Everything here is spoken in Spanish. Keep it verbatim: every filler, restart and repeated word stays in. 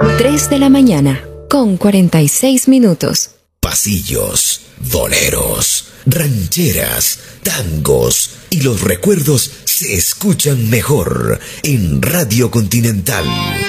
tres de la mañana, con cuarenta y seis minutos. Pasillos, boleros, rancheras, tangos y los recuerdos se escuchan mejor en Radio Continental.